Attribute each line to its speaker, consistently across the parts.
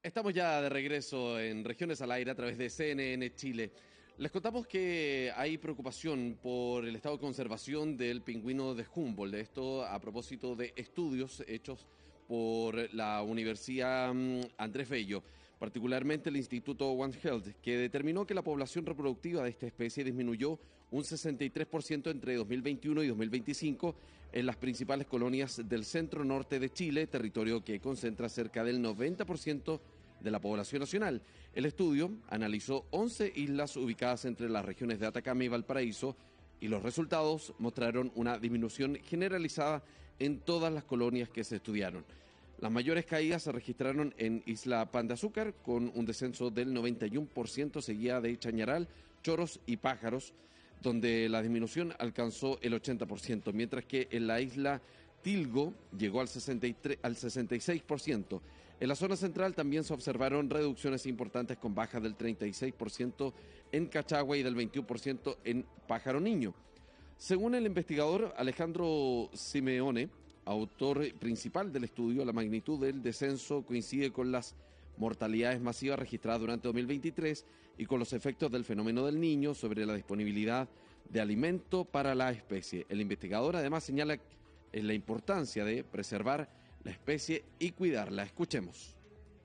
Speaker 1: Estamos ya de regreso en Regiones al Aire a través de CNN Chile. Les contamos que hay preocupación por el estado de conservación del pingüino de Humboldt. Esto a propósito de estudios hechos por la Universidad Andrés Bello, particularmente el Instituto One Health, que determinó que la población reproductiva de esta especie disminuyó un 63% entre 2021 y 2025 en las principales colonias del centro-norte de Chile, territorio que concentra cerca del 90% de la población nacional. El estudio analizó 11 islas ubicadas entre las regiones de Atacama y Valparaíso y los resultados mostraron una disminución generalizada en todas las colonias que se estudiaron. Las mayores caídas se registraron en Isla Pan de Azúcar, con un descenso del 91%, seguida de Chañaral, Choros y Pájaros, donde la disminución alcanzó el 80%, mientras que en la isla Tilgo llegó al 66%. En la zona central también se observaron reducciones importantes con bajas del 36% en Cachagua y del 21% en Pájaro Niño. Según el investigador Alejandro Simeone, autor principal del estudio, la magnitud del descenso coincide con las mortalidades masivas registradas durante 2023 y con los efectos del fenómeno del Niño sobre la disponibilidad de alimento para la especie. El investigador además señala la importancia de preservar la especie y cuidarla. Escuchemos.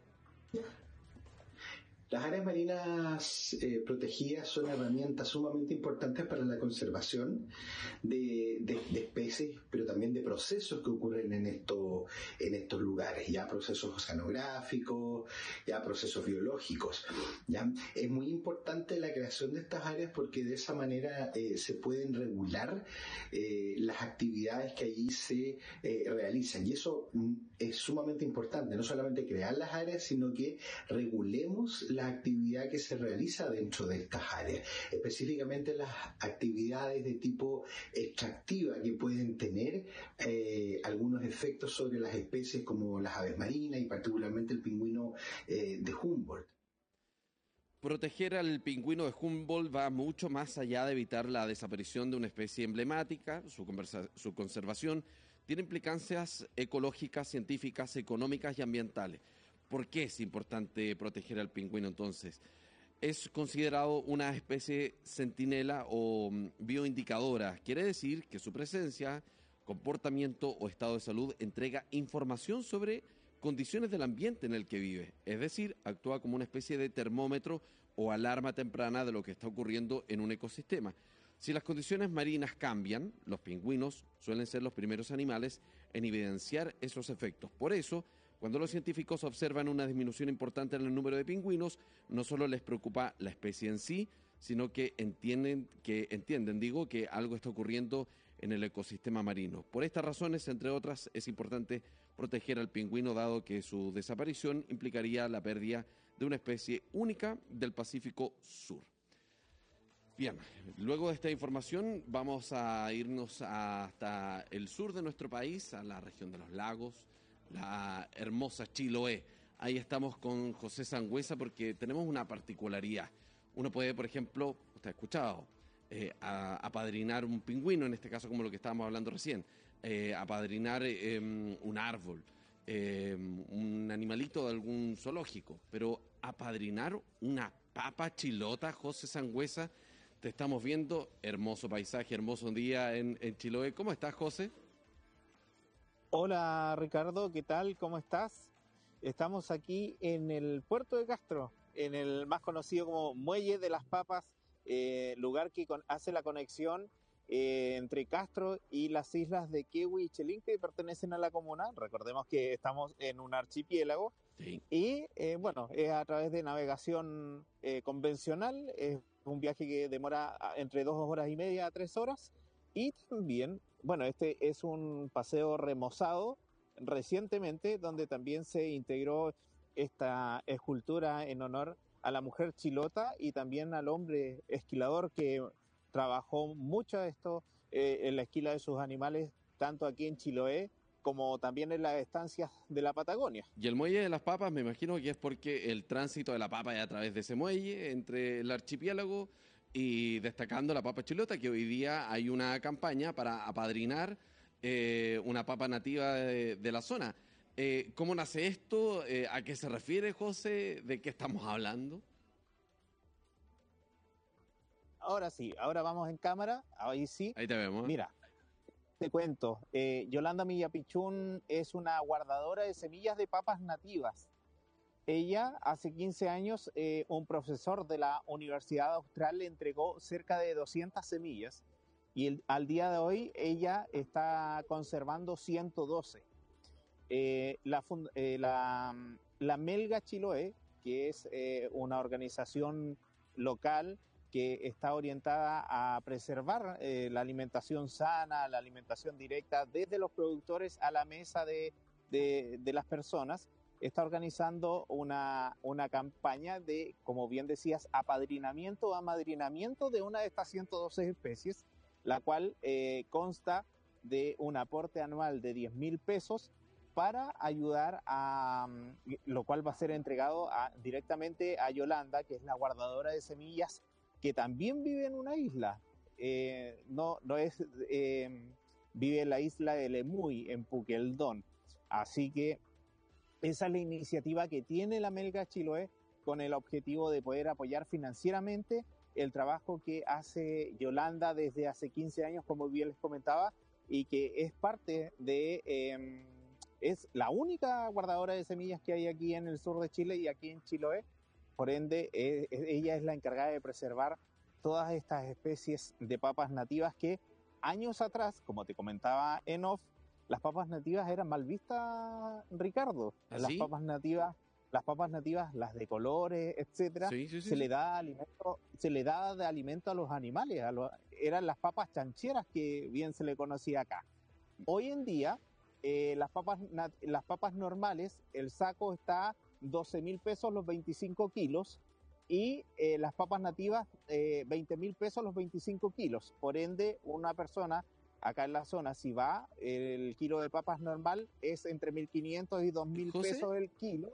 Speaker 2: Las áreas marinas protegidas son herramientas sumamente importantes para la conservación de especies, pero también de procesos que ocurren en estos lugares, ya procesos oceanográficos, ya procesos biológicos. ¿Ya? Es muy importante la creación de estas áreas porque de esa manera se pueden regular las actividades que allí se realizan. Y eso es sumamente importante, no solamente crear las áreas, sino que regulemos la actividad que se realiza dentro de estas áreas, específicamente las actividades de tipo extractiva que pueden tener algunos efectos sobre las especies como las aves marinas y particularmente el pingüino de Humboldt.
Speaker 1: Proteger al pingüino de Humboldt va mucho más allá de evitar la desaparición de una especie emblemática. Su conservación tiene implicancias ecológicas, científicas, económicas y ambientales. ¿Por qué es importante proteger al pingüino entonces? Es considerado una especie centinela o bioindicadora. Quiere decir que su presencia, comportamiento o estado de salud entrega información sobre condiciones del ambiente en el que vive. Es decir, actúa como una especie de termómetro o alarma temprana de lo que está ocurriendo en un ecosistema. Si las condiciones marinas cambian, los pingüinos suelen ser los primeros animales en evidenciar esos efectos. Por eso, cuando los científicos observan una disminución importante en el número de pingüinos, no solo les preocupa la especie en sí, sino que entienden que algo está ocurriendo en el ecosistema marino. Por estas razones, entre otras, es importante proteger al pingüino, dado que su desaparición implicaría la pérdida de una especie única del Pacífico Sur. Bien, luego de esta información vamos a irnos hasta el sur de nuestro país, a la región de los lagos, la hermosa Chiloé. Ahí estamos con José Sangüesa porque tenemos una particularidad. Uno puede, por ejemplo, usted ha escuchado, apadrinar un pingüino, en este caso como lo que estábamos hablando recién, apadrinar un árbol, un animalito de algún zoológico, pero apadrinar una papa chilota, José Sangüesa, te estamos viendo, hermoso paisaje, hermoso día en Chiloé. ¿Cómo estás, José?
Speaker 3: Hola Ricardo, ¿qué tal? ¿Cómo estás? Estamos aquí en el puerto de Castro, en el más conocido como Muelle de las Papas, lugar que hace la conexión entre Castro y las islas de Quehue y Chelín, que pertenecen a la comuna. Recordemos que estamos en un archipiélago.
Speaker 1: Sí.
Speaker 3: Y bueno, es a través de navegación convencional, es un viaje que demora entre 2 horas y media a 3 horas. Y también, bueno, este es un paseo remozado recientemente, donde también se integró esta escultura en honor a la mujer chilota y también al hombre esquilador que trabajó mucho esto en la esquila de sus animales, tanto aquí en Chiloé como también en las estancias de la Patagonia.
Speaker 1: Y el muelle de las papas me imagino que es porque el tránsito de la papa es a través de ese muelle, entre el archipiélago y destacando la papa chilota, que hoy día hay una campaña para apadrinar una papa nativa de la zona. ¿Cómo nace esto? ¿A qué se refiere, José? ¿De qué estamos hablando?
Speaker 3: Ahora sí, ahora vamos en cámara, ahí sí.
Speaker 1: Ahí te vemos.
Speaker 3: Mira, te cuento, Yolanda Millapichún es una guardadora de semillas de papas nativas. Ella, hace 15 años, un profesor de la Universidad Austral le entregó cerca de 200 semillas y al día de hoy ella está conservando 112. La Melga Chiloé, que es una organización local que está orientada a preservar la alimentación sana, la alimentación directa desde los productores a la mesa de las personas, está organizando una campaña de, como bien decías, apadrinamiento o amadrinamiento de una de estas 112 especies, la cual consta de un aporte anual de 10.000 pesos para ayudar a, lo cual va a ser entregado directamente a Yolanda, que es la guardadora de semillas, que también vive en una isla. Vive en la isla de Lemuy, en Puqueldón. Así que esa es la iniciativa que tiene la Melga Chiloé con el objetivo de poder apoyar financieramente el trabajo que hace Yolanda desde hace 15 años, como bien les comentaba, y que es parte de... es la única guardadora de semillas que hay aquí en el sur de Chile y aquí en Chiloé. Por ende, ella es la encargada de preservar todas estas especies de papas nativas que años atrás, como te comentaba en off, las papas nativas eran mal vistas, Ricardo.
Speaker 1: ¿Ah,
Speaker 3: Las
Speaker 1: sí?
Speaker 3: papas nativas, las de colores, etcétera,
Speaker 1: Sí, sí, sí,
Speaker 3: se le
Speaker 1: sí.
Speaker 3: da alimento, se le da de alimento a los animales, eran las papas chancheras que bien se le conocía acá. Hoy en día, las papas normales, el saco está 12.000 pesos los 25 kilos y las papas nativas 20.000 pesos los 25 kilos. Por ende, una persona acá en la zona, si va, el kilo de papas normal es entre 1.500 y 2.000
Speaker 1: José,
Speaker 3: pesos el kilo.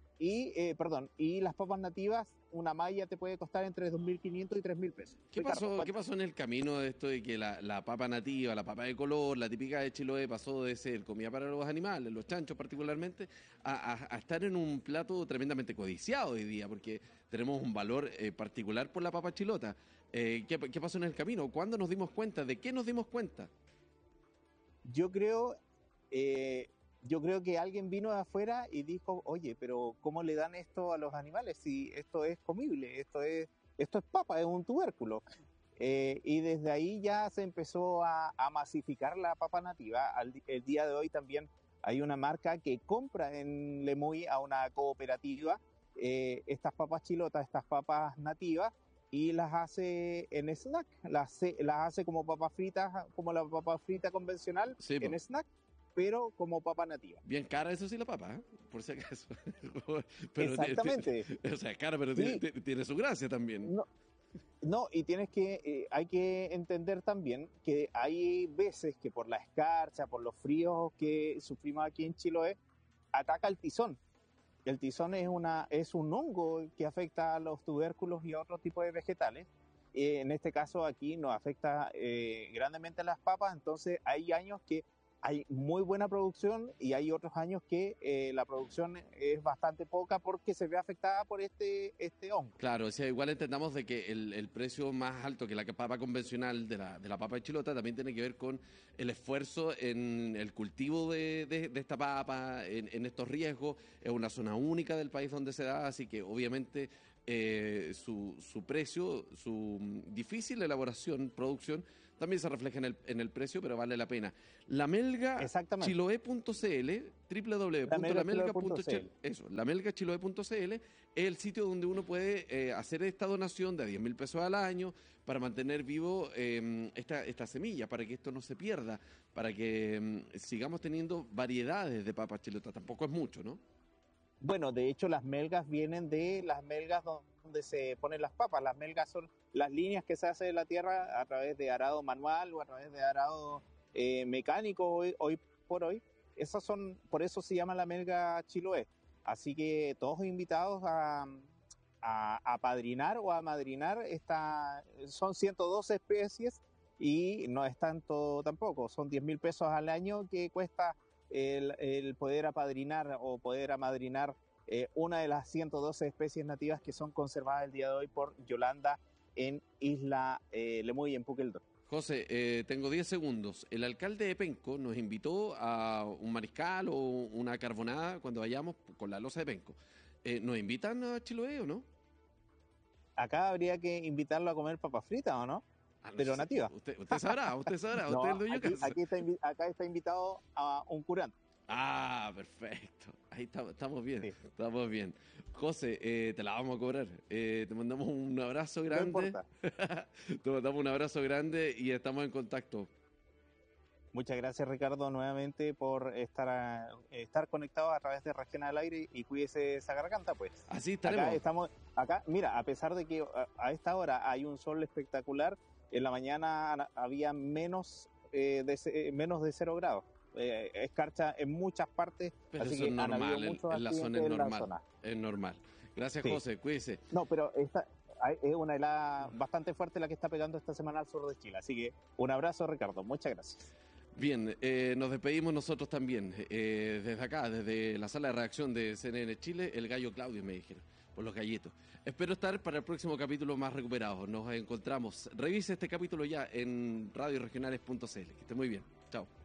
Speaker 3: Y las papas nativas, una malla te puede costar entre 2.500 y 3.000 pesos. Ricardo,
Speaker 1: ¿qué
Speaker 3: cuéntame.
Speaker 1: pasó en el camino de esto de que la papa nativa, la papa de color, la típica de Chiloé, pasó de ser comida para los animales, los chanchos particularmente, a estar en un plato tremendamente codiciado hoy día? Porque tenemos un valor particular por la papa chilota. ¿Qué pasó en el camino? ¿Cuándo nos dimos cuenta? ¿De qué nos dimos cuenta?
Speaker 3: Yo creo, eh, yo creo que alguien vino de afuera y dijo, oye, pero ¿cómo le dan esto a los animales si esto es comible? Esto es papa, es un tubérculo. Y desde ahí ya se empezó a masificar la papa nativa. El día de hoy también hay una marca que compra en Lemuy a una cooperativa estas papas chilotas, estas papas nativas, y las hace en snack. Las hace como papas fritas, como la papa frita convencional,
Speaker 1: Sí, po.
Speaker 3: en snack, pero como papa nativa.
Speaker 1: Bien cara, eso sí, la papa, ¿eh? Por si acaso. Pero,
Speaker 3: Exactamente.
Speaker 1: o sea, es cara, pero
Speaker 3: Sí,
Speaker 1: tiene su gracia también.
Speaker 3: no, no, y hay que entender también que hay veces que por la escarcha, por los fríos que sufrimos aquí en Chiloé, ataca el tizón. El tizón es un hongo que afecta a los tubérculos y a otros tipos de vegetales. En este caso aquí nos afecta grandemente a las papas, entonces hay años que hay muy buena producción y hay otros años que la producción es bastante poca porque se ve afectada por este hongo.
Speaker 1: Claro, o sea, igual entendamos de que el precio más alto que la papa convencional de la papa de chilota también tiene que ver con el esfuerzo en el cultivo de esta papa, en estos riesgos. Es una zona única del país donde se da, así que obviamente su precio, su difícil elaboración, producción, también se refleja en el precio, pero vale la pena.
Speaker 3: Exactamente.
Speaker 1: Lamelgachiloe.cl,
Speaker 3: Lamelgachiloe.cl.
Speaker 1: eso, lamelgachiloe.cl es el sitio donde uno puede hacer esta donación de 10.000 pesos al año para mantener vivo esta semilla, para que esto no se pierda, para que sigamos teniendo variedades de papas chilotas. Tampoco es mucho, ¿no?
Speaker 3: Bueno, de hecho las melgas vienen de las melgas donde se ponen las papas. Las melgas son las líneas que se hace de la tierra a través de arado manual o a través de arado mecánico hoy por hoy. Esas son, por eso se llama la melga chiloé. Así que todos invitados a padrinar o a madrinar son 112 especies y no es tanto tampoco, son 10.000 pesos al año que cuesta el poder apadrinar o poder amadrinar una de las 112 especies nativas que son conservadas el día de hoy por Yolanda en Isla Lemuy, en Puqueldor.
Speaker 1: José, tengo 10 segundos. El alcalde de Penco nos invitó a un mariscal o una carbonada cuando vayamos con la loza de Penco. ¿Nos invitan a Chiloé o no?
Speaker 3: Acá habría que invitarlo a comer papas fritas, ¿o no?
Speaker 1: Ah, no
Speaker 3: Pero
Speaker 1: sé.
Speaker 3: nativa.
Speaker 1: Usted sabrá,
Speaker 3: No,
Speaker 1: usted es el dueño de casa.
Speaker 3: acá está invitado a un curante.
Speaker 1: Ah, perfecto. Ahí estamos bien,
Speaker 3: Sí.
Speaker 1: estamos bien. José, te la vamos a cobrar. Te mandamos un abrazo
Speaker 3: No
Speaker 1: grande.
Speaker 3: importa.
Speaker 1: Te mandamos un abrazo grande y estamos en contacto.
Speaker 3: Muchas gracias, Ricardo, nuevamente por estar conectado a través de Región al Aire, y cuídese esa garganta, pues.
Speaker 1: Así estaremos.
Speaker 3: Acá, mira, a pesar de que a esta hora hay un sol espectacular, en la mañana había menos de 0 grados. Escarcha en muchas partes,
Speaker 1: Pero
Speaker 3: así
Speaker 1: eso
Speaker 3: que
Speaker 1: es
Speaker 3: han habido
Speaker 1: normal,
Speaker 3: muchos
Speaker 1: en la zona
Speaker 3: accidentes
Speaker 1: es
Speaker 3: en la
Speaker 1: normal.
Speaker 3: zona.
Speaker 1: Es normal. Gracias,
Speaker 3: Sí.
Speaker 1: José, cuídese.
Speaker 3: No, pero es una helada bastante fuerte la que está pegando esta semana al sur de Chile. Así que un abrazo, Ricardo. Muchas gracias.
Speaker 1: Bien, nos despedimos nosotros también. Desde acá, desde la sala de redacción de CNN Chile, el gallo Claudio me dijeron, por los gallitos. Espero estar para el próximo capítulo más recuperado. Nos encontramos. Revise este capítulo ya en radioregionales.cl. Que esté muy bien. Chao.